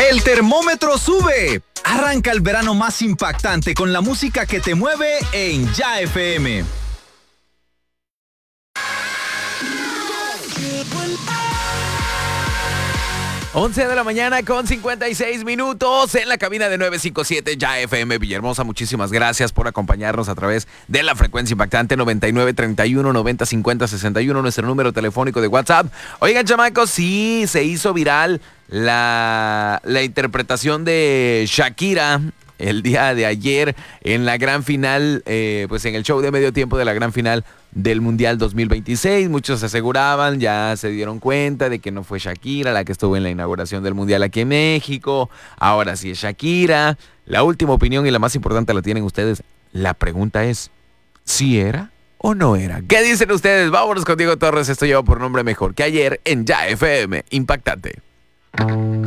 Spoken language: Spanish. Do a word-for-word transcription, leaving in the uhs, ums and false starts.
El termómetro sube. Arranca el verano más impactante con la música que te mueve en Ya F M. once de la mañana con cincuenta y seis minutos en la cabina de nueve cinco siete Ya F M Villahermosa. Muchísimas gracias por acompañarnos a través de la frecuencia impactante noventa y nueve treinta y uno noventa cincuenta sesenta y uno, nuestro número telefónico de WhatsApp. Oigan, chamacos, sí, se hizo viral la, la interpretación de Shakira el día de ayer en la gran final, eh, pues en el show de medio tiempo de la gran final del Mundial dos mil veintiséis. Muchos aseguraban, ya se dieron cuenta de que no fue Shakira la que estuvo en la inauguración del Mundial aquí en México. Ahora sí es Shakira. La última opinión y la más importante la tienen ustedes. La pregunta es, ¿sí era o no era? ¿Qué dicen ustedes? Vámonos con Diego Torres. Esto lleva por nombre Mejor que Ayer en Ya F M Impactante.